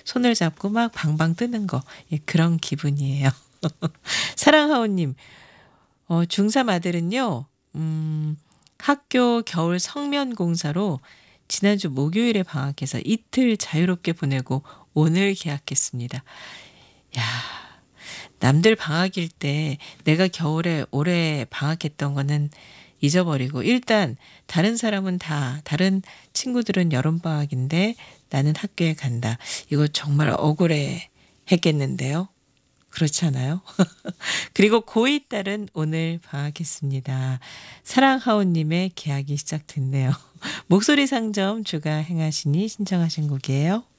손을 잡고 막 방방 뜨는 거. 예, 그런 기분이에요. 사랑하오님, 중3 아들은요, 학교 겨울 성면 공사로 지난주 목요일에 방학해서 이틀 자유롭게 보내고 오늘 개학했습니다. 야, 남들 방학일 때 내가 겨울에 오래 방학했던 거는 잊어버리고 일단 다른 사람은 다른 친구들은 여름방학인데 나는 학교에 간다. 이거 정말 억울해 했겠는데요. 그렇지 않아요? 그리고 고2 딸은 오늘 방학했습니다. 사랑하오님의 개학이 시작됐네요. 목소리 상점 주가 행하시니 신청하신 곡이에요.